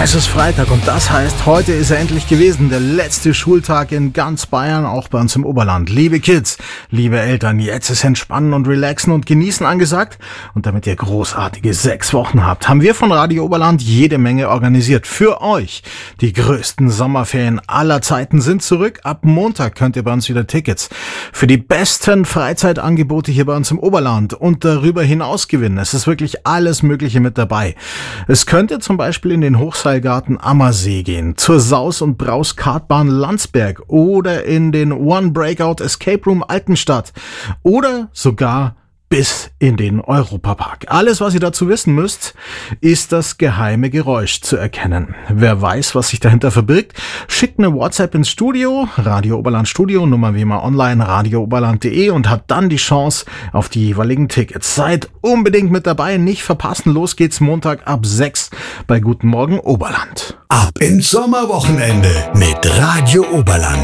Es ist Freitag und das heißt, heute ist er endlich gewesen, der letzte Schultag in ganz Bayern, auch bei uns im Oberland. Liebe Kids, liebe Eltern, jetzt ist Entspannen und Relaxen und Genießen angesagt. Und damit ihr großartige 6 Wochen habt, haben wir von Radio Oberland jede Menge organisiert. Für euch. Die größten Sommerferien aller Zeiten sind zurück. Ab Montag könnt ihr bei uns wieder Tickets für die besten Freizeitangebote hier bei uns im Oberland und darüber hinaus gewinnen. Es ist wirklich alles Mögliche mit dabei. Es könnte zum Beispiel in den Hochseilgarten Ammersee gehen, zur Saus- und Braus-Kartbahn Landsberg oder in den One Breakout Escape Room Altenstadt oder sogar bis in den Europapark. Alles, was ihr dazu wissen müsst, ist das geheime Geräusch zu erkennen. Wer weiß, was sich dahinter verbirgt, schickt eine WhatsApp ins Studio, Radio Oberland Studio, Nummer wie immer online, radiooberland.de und hat dann die Chance auf die jeweiligen Tickets. Seid unbedingt mit dabei, nicht verpassen. Los geht's Montag ab 6 bei Guten Morgen Oberland. Ab ins Sommerwochenende mit Radio Oberland.